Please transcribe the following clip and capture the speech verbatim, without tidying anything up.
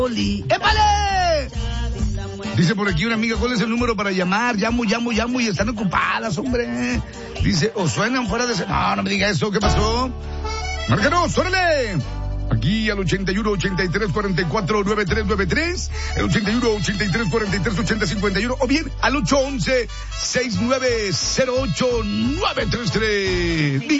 ¡Épale! Dice por aquí una amiga, ¿cuál es el número para llamar? Llamo, llamo, llamo y están ocupadas, hombre. Dice, o suenan fuera de... No, no me diga eso, ¿qué pasó? Márcanos, órale. Aquí al ochenta y uno, ochenta y tres, cuarenta y cuatro, noventa y tres noventa y tres, el ochenta y uno, ochenta y tres, cuarenta y tres, ochenta, cincuenta y uno, o bien al ocho once, sesenta y nueve cero ocho, nueve tres tres.